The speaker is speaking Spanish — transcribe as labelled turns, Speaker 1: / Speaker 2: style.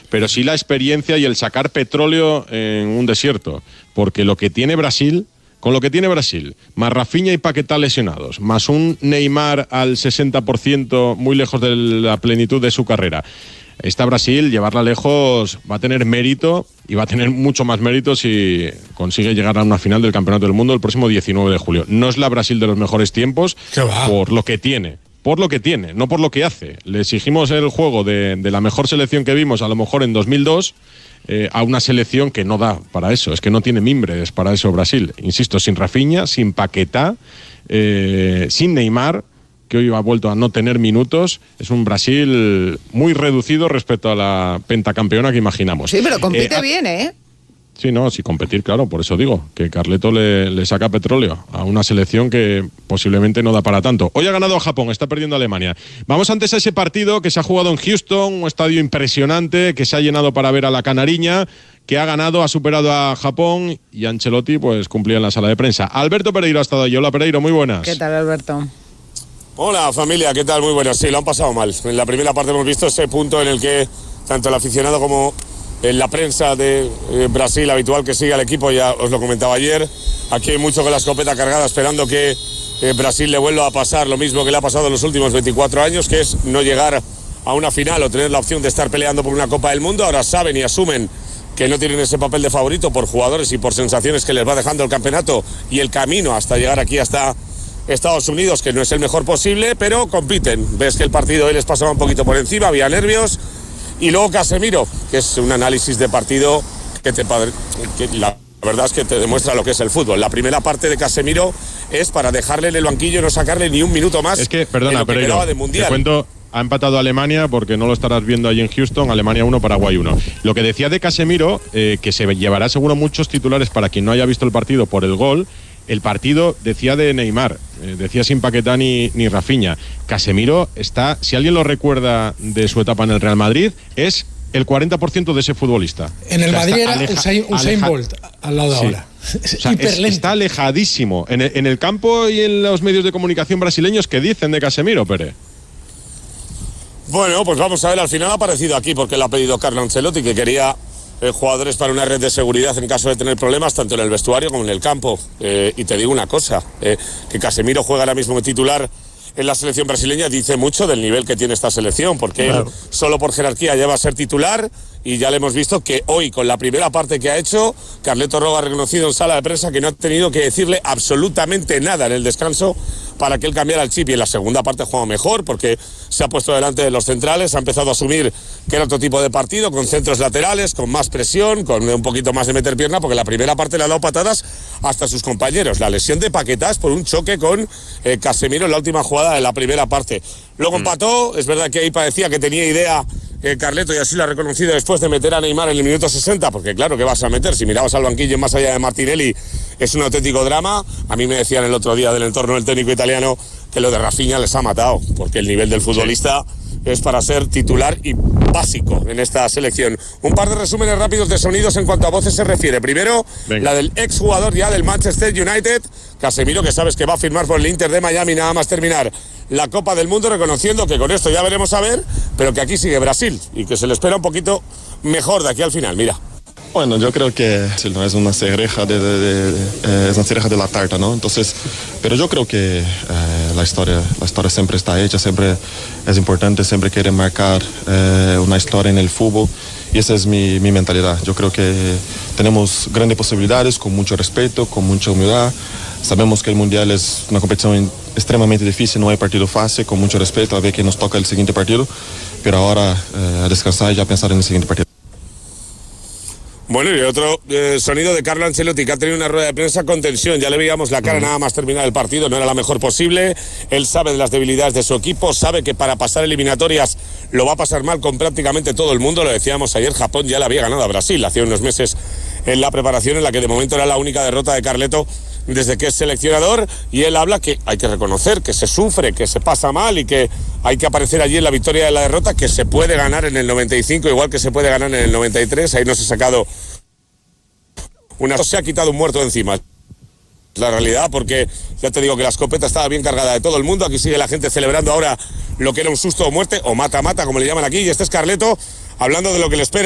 Speaker 1: pero sí la experiencia y el sacar petróleo en un desierto. Porque lo que tiene Brasil, más Rafinha y Paquetá lesionados, más un Neymar al 60%, muy lejos de la plenitud de su carrera. Esta Brasil, llevarla lejos, va a tener mérito y va a tener mucho más mérito si consigue llegar a una final del Campeonato del Mundo el próximo 19 de julio. No es la Brasil de los mejores tiempos por lo que tiene, no por lo que hace. Le exigimos el juego de la mejor selección que vimos, a lo mejor en 2002, a una selección que no da para eso. Es que no tiene mimbres para eso Brasil. Insisto, sin Rafinha, sin Paquetá, sin Neymar, que hoy ha vuelto a no tener minutos. Es un Brasil muy reducido respecto a la pentacampeona que imaginamos.
Speaker 2: Sí, pero compite bien, ¿eh?
Speaker 1: Sí, no, sí, competir, claro, por eso digo, que Carleto le saca petróleo a una selección que posiblemente no da para tanto. Hoy ha ganado a Japón, está perdiendo a Alemania. Vamos antes a ese partido que se ha jugado en Houston, un estadio impresionante, que se ha llenado para ver a la canariña, que ha ganado, ha superado a Japón, y Ancelotti pues cumplía en la sala de prensa. Alberto Pereiro ha estado ahí. Hola, Pereiro, muy buenas.
Speaker 2: ¿Qué tal, Alberto?
Speaker 3: Hola familia, ¿qué tal? Muy buenas. Sí, lo han pasado mal. En la primera parte hemos visto ese punto en el que tanto el aficionado como en la prensa de Brasil habitual que sigue al equipo, ya os lo comentaba ayer, aquí hay mucho con la escopeta cargada esperando que Brasil le vuelva a pasar lo mismo que le ha pasado en los últimos 24 años, que es no llegar a una final o tener la opción de estar peleando por una Copa del Mundo. Ahora saben y asumen que no tienen ese papel de favorito por jugadores y por sensaciones que les va dejando el campeonato y el camino hasta llegar aquí hasta Estados Unidos, que no es el mejor posible, pero compiten. Ves que el partido hoy les pasaba un poquito por encima, había nervios. Y luego Casemiro, que es un análisis de partido que la verdad es que te demuestra lo que es el fútbol. La primera parte de Casemiro es para dejarle en el banquillo y no sacarle ni un minuto más.
Speaker 1: Es que, perdona, Pereiro, te cuento, ha empatado Alemania, porque no lo estarás viendo allí en Houston, Alemania 1, Paraguay 1. Lo que decía de Casemiro, que se llevará seguro muchos titulares para quien no haya visto el partido por el gol. El partido decía de Neymar, decía sin Paquetá ni Rafinha. Casemiro está, si alguien lo recuerda de su etapa en el Real Madrid, es el 40% de ese futbolista.
Speaker 4: En el Madrid era Usain Bolt al lado de ahora.
Speaker 1: O sea, está alejadísimo. En el campo y en los medios de comunicación brasileños, ¿qué dicen de Casemiro, Pere?
Speaker 3: Bueno, pues vamos a ver, al final ha aparecido aquí porque le ha pedido Carlo Ancelotti, que quería jugadores para una red de seguridad en caso de tener problemas, tanto en el vestuario como en el campo. Y te digo una cosa, que Casemiro juega ahora mismo de titular en la selección brasileña dice mucho del nivel que tiene esta selección, porque claro, él solo por jerarquía ya va a ser titular, y ya le hemos visto que hoy, con la primera parte que ha hecho, Carleto Roga ha reconocido en sala de prensa que no ha tenido que decirle absolutamente nada en el descanso para que él cambiara el chip, y en la segunda parte juega mejor porque se ha puesto delante de los centrales, ha empezado a asumir que era otro tipo de partido, con centros laterales, con más presión, con un poquito más de meter pierna, porque la primera parte le ha dado patadas hasta sus compañeros. La lesión de Paquetá es por un choque con Casemiro en la última jugada de la primera parte. Luego empató, es verdad que ahí parecía que tenía idea Carleto, y así lo ha reconocido después de meter a Neymar en el minuto 60, porque claro, ¿qué vas a meter? Si mirabas al banquillo más allá de Martinelli, es un auténtico drama. A mí me decían el otro día del entorno del técnico italiano que lo de Rafinha les ha matado, porque el nivel del futbolista es para ser titular y básico en esta selección. Un par de resúmenes rápidos de sonidos en cuanto a voces se refiere. Primero, la del exjugador ya del Manchester United, Casemiro, que sabes que va a firmar por el Inter de Miami nada más terminar la Copa del Mundo, reconociendo que con esto ya veremos a ver, pero que aquí sigue Brasil y que se le espera un poquito mejor de aquí al final. Mira.
Speaker 5: Bueno, yo creo que no es una cereja es una cereja de la tarta, ¿no? Entonces, pero yo creo que la historia siempre está hecha, siempre es importante, siempre quiere marcar una historia en el fútbol, y esa es mi mentalidad. Yo creo que tenemos grandes posibilidades, con mucho respeto, con mucha humildad. Sabemos que el Mundial es una competición extremadamente difícil, no hay partido fácil, con mucho respeto, a ver que nos toca el siguiente partido, pero ahora a descansar y ya pensar en el siguiente partido.
Speaker 3: Bueno, y otro sonido de Carlo Ancelotti, que ha tenido una rueda de prensa con tensión. Ya le veíamos la cara nada más terminar el partido, no era la mejor posible. Él sabe de las debilidades de su equipo, sabe que para pasar eliminatorias lo va a pasar mal con prácticamente todo el mundo. Lo decíamos ayer, Japón ya le había ganado a Brasil hace unos meses en la preparación, en la que de momento era la única derrota de Carleto desde que es seleccionador, y él habla que hay que reconocer que se sufre, que se pasa mal y que hay que aparecer allí en la victoria de la derrota, que se puede ganar en el 95 igual que se puede ganar en el 93, ahí no se ha sacado se ha quitado un muerto de encima. La realidad, porque ya te digo que la escopeta estaba bien cargada de todo el mundo. Aquí sigue la gente celebrando ahora lo que era un susto o muerte, o mata-mata como le llaman aquí, y este es Carleto hablando de lo que le espera.